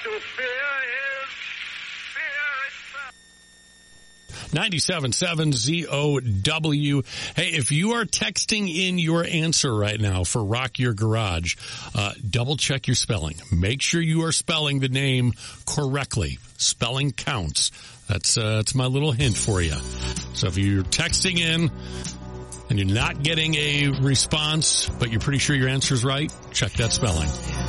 to fear is fear itself. 97.7 ZOW. Hey, if you are texting in your answer right now for Rock Your Garage, double check your spelling. Make sure you are spelling the name correctly. Spelling counts. That's my little hint for you. So if you're texting in and you're not getting a response, but you're pretty sure your answer's right, check that spelling.